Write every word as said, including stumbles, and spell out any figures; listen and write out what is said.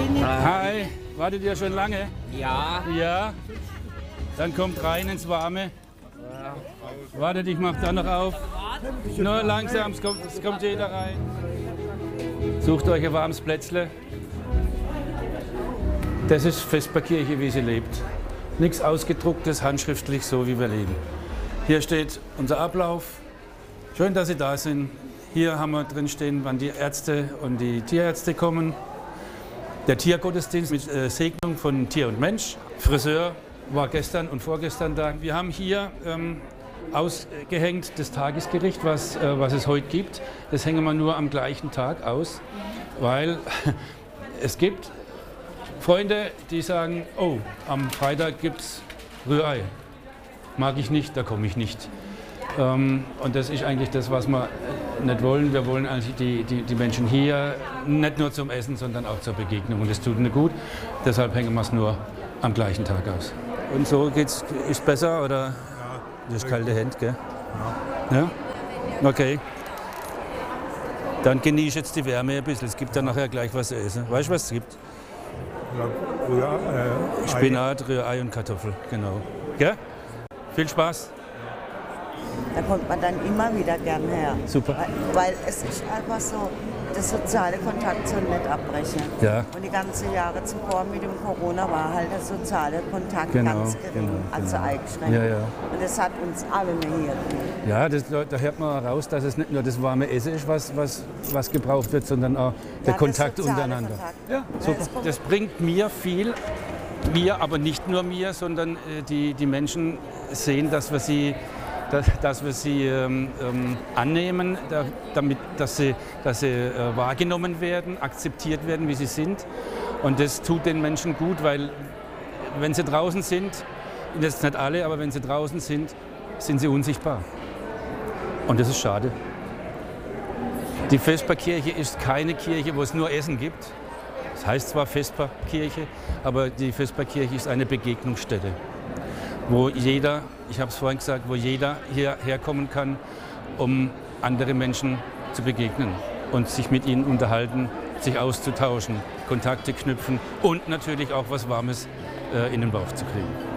Hi, wartet ihr schon lange? Ja. Ja? Dann kommt rein ins Warme. Wartet, ich mach da noch auf. Nur langsam, es kommt, es kommt jeder rein. Sucht euch ein warmes Plätzle. Das ist Vesperkirche, wie sie lebt. Nichts Ausgedrucktes, handschriftlich, so wie wir leben. Hier steht unser Ablauf. Schön, dass Sie da sind. Hier haben wir drin stehen, wann die Ärzte und die Tierärzte kommen. Der Tiergottesdienst mit äh, Segnung von Tier und Mensch. Friseur war gestern und vorgestern da. Wir haben hier ähm, ausgehängt das Tagesgericht, was, äh, was es heute gibt. Das hängen wir nur am gleichen Tag aus, weil es gibt Freunde, die sagen, oh, am Freitag gibt es Rührei. Mag ich nicht, da komme ich nicht. Ähm, und das ist eigentlich das, was wir nicht wollen. Wir wollen eigentlich die, die, die Menschen hier nicht nur zum Essen, sondern auch zur Begegnung. Und das tut ihnen gut. Deshalb hängen wir es nur am gleichen Tag aus. Und so geht's, ist besser, oder? Ja. Das ist kalte Hände, gell? Ja. Ja? Okay. Dann genieße jetzt die Wärme ein bisschen. Es gibt dann nachher gleich was zu essen. Weißt du, was es gibt? Rührei, äh, Spinat, Rührei und Kartoffel, genau. Gell? Viel Spaß. Da kommt man dann immer wieder gern her. Super. Weil, weil es ist einfach so, der soziale Kontakt soll nicht abbrechen. Ja. Und die ganzen Jahre zuvor mit dem Corona war halt der soziale Kontakt Genau, ganz gering, genau, also genau. eingeschränkt. Ja, ja. Und das hat uns alle nehiert. Ja, das, da hört man raus, dass es nicht nur das warme Essen ist, was, was, was gebraucht wird, sondern auch der Ja, Kontakt der soziale untereinander. Kontakt. Ja, Ja, super. das kommt- Das bringt mir viel. Mir, aber nicht nur mir, sondern äh, die, die Menschen sehen, dass wir sie, dass, dass wir sie ähm, ähm, annehmen, da, damit, dass sie, dass sie äh, wahrgenommen werden, akzeptiert werden, wie sie sind. Und das tut den Menschen gut, weil wenn sie draußen sind, und das nicht alle, aber wenn sie draußen sind, sind sie unsichtbar. Und das ist schade. Die Vesperkirche ist keine Kirche, wo es nur Essen gibt. Das heißt zwar Vesperkirche, aber die Vesperkirche ist eine Begegnungsstätte, wo jeder, ich habe es vorhin gesagt, wo jeder hierher kommen kann, um andere Menschen zu begegnen und sich mit ihnen unterhalten, sich auszutauschen, Kontakte knüpfen und natürlich auch was Warmes äh, in den Bauch zu kriegen.